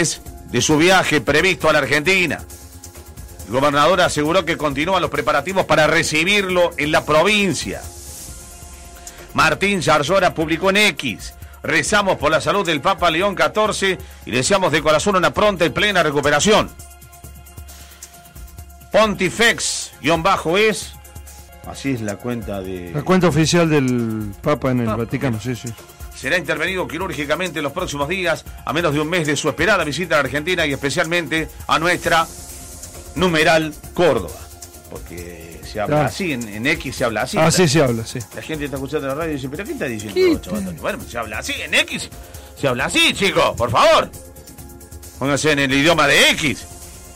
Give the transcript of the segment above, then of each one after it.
detalles de su viaje previsto a la Argentina. El gobernador aseguró que continúan los preparativos para recibirlo en la provincia. Martín Zarzora publicó en X: rezamos por la salud del Papa León XIV y deseamos de corazón una pronta y plena recuperación. Pontifex_es, así es la cuenta de... La cuenta oficial del Papa en el Vaticano, sí. Será intervenido quirúrgicamente en los próximos días, a menos de un mes de su esperada visita a la Argentina y especialmente a nuestra numeral Córdoba. Porque se habla así, en X se habla así. Sí se habla, sí. La gente está escuchando la radio y dice, ¿pero qué está diciendo, chaval? Bueno, se habla así, en X se habla así, chicos, por favor. Pónganse en el idioma de X.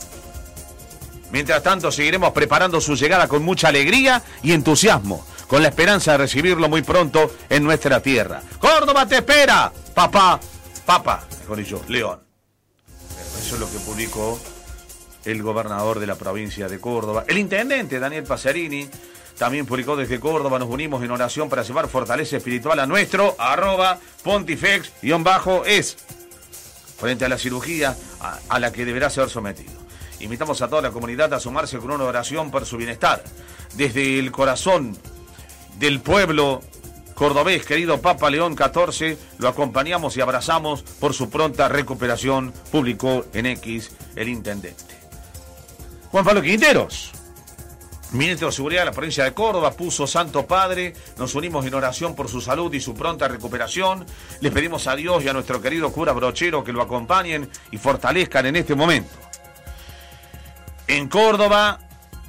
Mientras tanto, seguiremos preparando su llegada con mucha alegría y entusiasmo, con la esperanza de recibirlo muy pronto en nuestra tierra. ¡Córdoba te espera! Papá, mejor dicho, León. Eso es lo que publicó el gobernador de la provincia de Córdoba. El intendente Daniel Pacerini también publicó desde Córdoba: nos unimos en oración para llevar fortaleza espiritual a nuestro @pontifex_es frente a la cirugía a la que deberá ser sometido. Invitamos a toda la comunidad a sumarse con una oración por su bienestar. Desde el corazón del pueblo cordobés, querido Papa León XIV, lo acompañamos y abrazamos por su pronta recuperación, publicó en X el intendente. Juan Pablo Quinteros, ministro de Seguridad de la provincia de Córdoba, puso: Santo Padre, nos unimos en oración por su salud y su pronta recuperación. Les pedimos a Dios y a nuestro querido cura Brochero que lo acompañen y fortalezcan en este momento. En Córdoba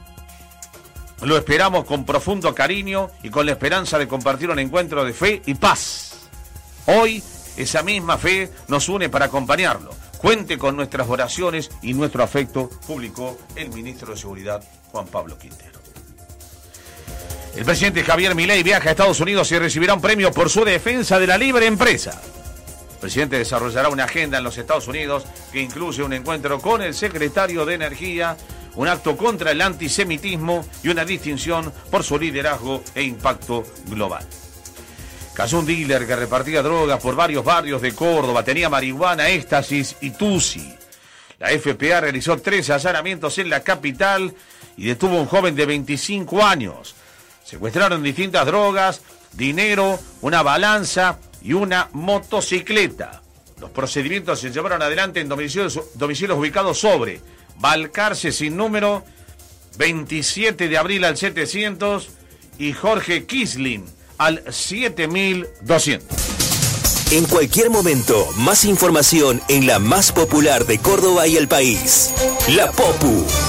lo esperamos con profundo cariño y con la esperanza de compartir un encuentro de fe y paz. Hoy esa misma fe nos une para acompañarlo. Cuente con nuestras oraciones y nuestro afecto, publicó el ministro de Seguridad, Juan Pablo Quintero. El presidente Javier Milei viaja a Estados Unidos y recibirá un premio por su defensa de la libre empresa. El presidente desarrollará una agenda en los Estados Unidos que incluye un encuentro con el secretario de Energía, un acto contra el antisemitismo y una distinción por su liderazgo e impacto global. Cayó un dealer que repartía drogas por varios barrios de Córdoba. Tenía marihuana, éxtasis y tusi. La FPA realizó 13 allanamientos en la capital y detuvo a un joven de 25 años. Secuestraron distintas drogas, dinero, una balanza y una motocicleta. Los procedimientos se llevaron adelante en domicilios ubicados sobre Balcarce sin número, 27 de abril al 700 y Jorge Kisling al 7200. En cualquier momento, más información en la más popular de Córdoba y el país. La Popu.